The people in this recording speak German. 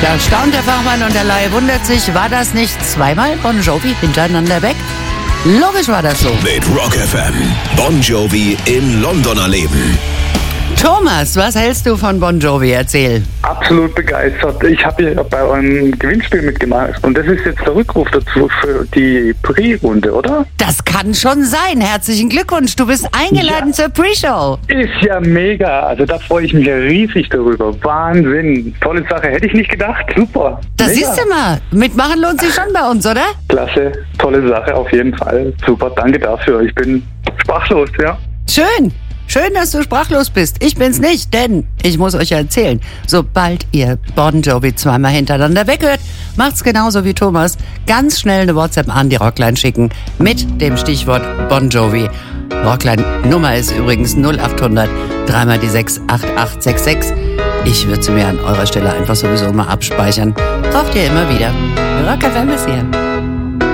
Da staunt der Fachmann und der Laie wundert sich, war das nicht zweimal Bon Jovi hintereinander weg? Logisch war das so. Mit Rock FM. Bon Jovi im Londoner Leben. Thomas, was hältst du von Bon Jovi? Erzähl. Absolut begeistert. Ich habe ja bei eurem Gewinnspiel mitgemacht und das ist jetzt der Rückruf dazu für die Pre-Runde, oder? Das kann schon sein. Herzlichen Glückwunsch. Du bist eingeladen zur Pre-Show. Ist ja mega. Also da freue ich mich ja riesig darüber. Wahnsinn. Tolle Sache. Hätte ich nicht gedacht. Super. Das mega. siehst du mal. Mitmachen lohnt sich schon bei uns, oder? Klasse. Tolle Sache auf jeden Fall. Super. Danke dafür. Ich bin sprachlos, ja. Schön. Schön, dass du sprachlos bist. Ich bin's nicht, denn ich muss euch erzählen, sobald ihr Bon Jovi zweimal hintereinander weghört, macht's genauso wie Thomas. Ganz schnell eine WhatsApp an die Rockline schicken mit dem Stichwort Bon Jovi. Rockline-Nummer ist übrigens 0800 3 die 6 8866. Ich würde sie mir an eurer Stelle einfach sowieso mal abspeichern. Braucht ihr immer wieder. Rock FM ist hier.